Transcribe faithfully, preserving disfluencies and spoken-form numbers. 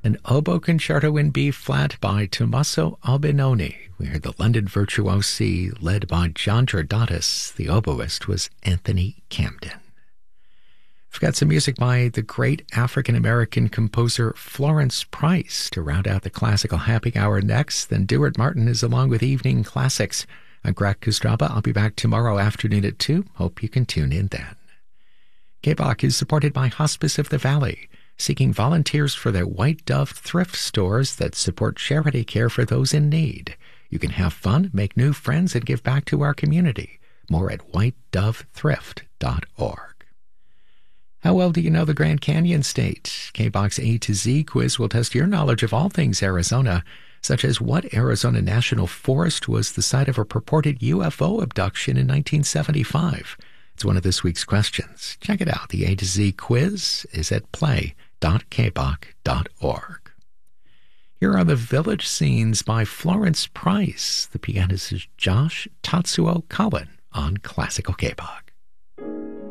An oboe concerto in B flat by Tommaso Albinoni. We heard the London Virtuosi led by John Jordatis. The oboist was Anthony Camden. We've got some music by the great African-American composer Florence Price to round out the classical happy hour next. Then Duart Martin is along with Evening Classics. I'm Greg Kostraba. I'll be back tomorrow afternoon at two. Hope you can tune in then. K B O C is supported by Hospice of the Valley, seeking volunteers for their White Dove thrift stores that support charity care for those in need. You can have fun, make new friends, and give back to our community. More at white dove thrift dot org. How well do you know the Grand Canyon State? K B O C's A to Z quiz will test your knowledge of all things Arizona, such as what Arizona National Forest was the site of a purported U F O abduction in nineteen seventy-five. It's one of this week's questions. Check it out. The A to Z quiz is at play dot k b o c dot org. Here are the Village Scenes by Florence Price. The pianist is Josh Tatsuo Cullen on Classical K B O C.